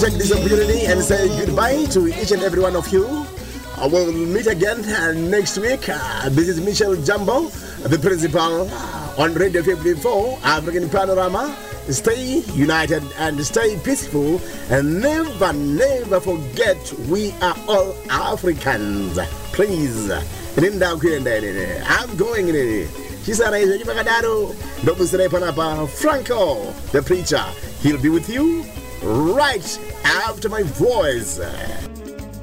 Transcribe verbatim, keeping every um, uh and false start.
take this opportunity and say goodbye to each and every one of you. I will meet again uh, next week. Uh, this is Michel Jumbo, the principal on Radio fifty-four, African Panorama. Stay united and stay peaceful, and never, never forget we are all Africans. Please. I'm going in. She's a Franco, the preacher. He'll be with you right after my voice.